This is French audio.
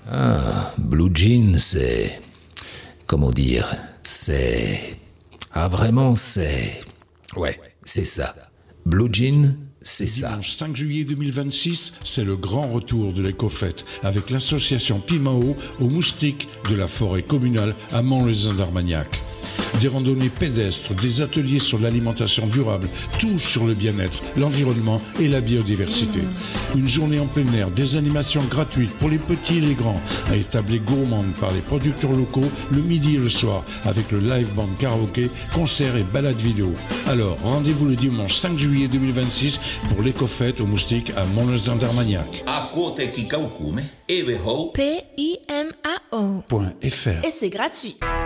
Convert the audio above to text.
Ah, Blue Jean, c'est... Comment dire? C'est... Ah, vraiment, c'est... Ouais, c'est ça. Blue Jean, c'est ça. Dimanche 5 juillet 2026, c'est le grand retour de l'éco-fête avec l'association Pimao aux moustiques de la forêt communale à Mont-les-Indres-Armagnac. Des randonnées pédestres, des ateliers sur l'alimentation durable, tout sur le bien-être, l'environnement et la biodiversité. Une journée en plein air, des animations gratuites pour les petits et les grands, un tablée gourmande par les producteurs locaux le midi et le soir avec le live band karaoké, concerts et balades vidéo. Alors, rendez-vous le dimanche 5 juillet 2026 pour l'éco-fête aux moustiques à Mont-les-Indres-Armagnac. Pimao.fr. Et c'est gratuit.